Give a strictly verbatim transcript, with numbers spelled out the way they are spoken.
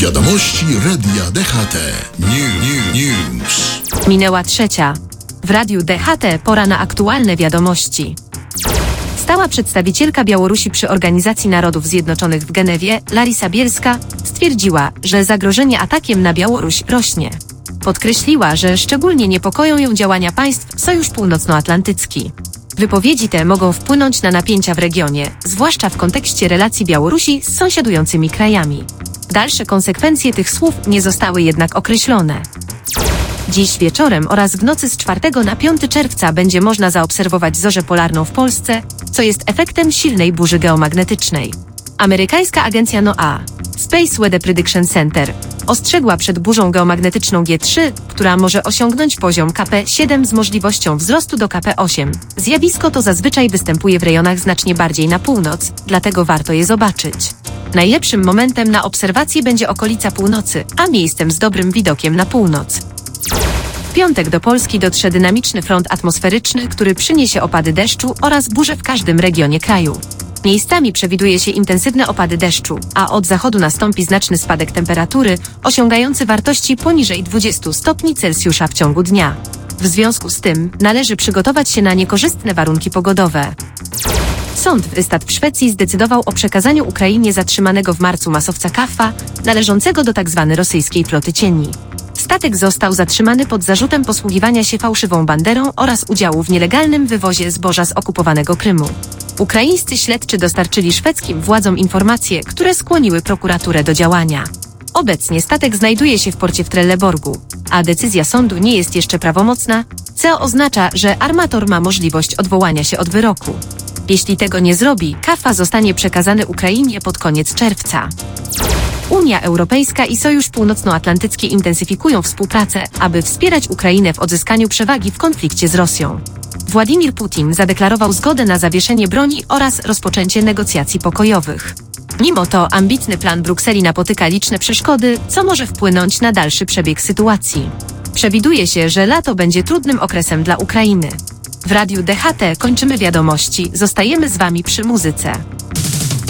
Wiadomości Radia D H T. New, new, news. Minęła trzecia. W Radiu D H T pora na aktualne wiadomości. Stała przedstawicielka Białorusi przy Organizacji Narodów Zjednoczonych w Genewie, Larisa Bielska, stwierdziła, że zagrożenie atakiem na Białoruś rośnie. Podkreśliła, że szczególnie niepokoją ją działania państw Sojusz Północnoatlantycki. Wypowiedzi te mogą wpłynąć na napięcia w regionie, zwłaszcza w kontekście relacji Białorusi z sąsiadującymi krajami. Dalsze konsekwencje tych słów nie zostały jednak określone. Dziś wieczorem oraz w nocy z czwartego na piąty czerwca będzie można zaobserwować zorzę polarną w Polsce, co jest efektem silnej burzy geomagnetycznej. Amerykańska agencja NOAA, Space Weather Prediction Center, ostrzegła przed burzą geomagnetyczną G trzy, która może osiągnąć poziom K P siedem z możliwością wzrostu do K P osiem. Zjawisko to zazwyczaj występuje w rejonach znacznie bardziej na północ, dlatego warto je zobaczyć. Najlepszym momentem na obserwację będzie okolica północy, a miejscem z dobrym widokiem na północ. W piątek do Polski dotrze dynamiczny front atmosferyczny, który przyniesie opady deszczu oraz burze w każdym regionie kraju. Miejscami przewiduje się intensywne opady deszczu, a od zachodu nastąpi znaczny spadek temperatury, osiągający wartości poniżej dwudziestu stopni Celsjusza w ciągu dnia. W związku z tym należy przygotować się na niekorzystne warunki pogodowe. Sąd w Ystad w Szwecji zdecydował o przekazaniu Ukrainie zatrzymanego w marcu masowca Kafa, należącego do tzw. rosyjskiej floty cieni. Statek został zatrzymany pod zarzutem posługiwania się fałszywą banderą oraz udziału w nielegalnym wywozie zboża z okupowanego Krymu. Ukraińscy śledczy dostarczyli szwedzkim władzom informacje, które skłoniły prokuraturę do działania. Obecnie statek znajduje się w porcie w Trelleborgu, a decyzja sądu nie jest jeszcze prawomocna, co oznacza, że armator ma możliwość odwołania się od wyroku. Jeśli tego nie zrobi, Kafa zostanie przekazany Ukrainie pod koniec czerwca. Unia Europejska i Sojusz Północnoatlantycki intensyfikują współpracę, aby wspierać Ukrainę w odzyskaniu przewagi w konflikcie z Rosją. Władimir Putin zadeklarował zgodę na zawieszenie broni oraz rozpoczęcie negocjacji pokojowych. Mimo to ambitny plan Brukseli napotyka liczne przeszkody, co może wpłynąć na dalszy przebieg sytuacji. Przewiduje się, że lato będzie trudnym okresem dla Ukrainy. W Radiu D H T kończymy wiadomości, zostajemy z Wami przy muzyce.